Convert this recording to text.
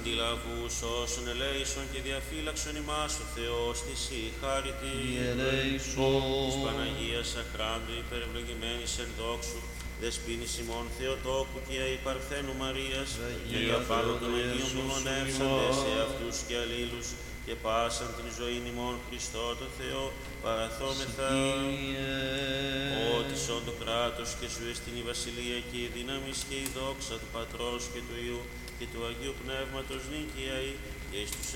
αντιλαβούς όσων ελέησον και διαφύλαξον ημάς ο Θεός της η χάρητη. Της Παναγίας Αχράντου υπερευλογημένης εν δόξου, δεσποίνης ημών Θεοτόκου και η Παρθένου Μαρίας, και διαφάλου των Αγίων μνημονεύσαντες σε αυτούς και αλλήλους, και πάσαν την ζωήν ημών Χριστό το Θεό παραθόμεθα. Ότι σον το κράτος και σου εστιν η βασιλεία και η δύναμη και η δόξα του Πατρός και του Υιού και του Αγίου Πνεύματος νίκαια ή και εις τους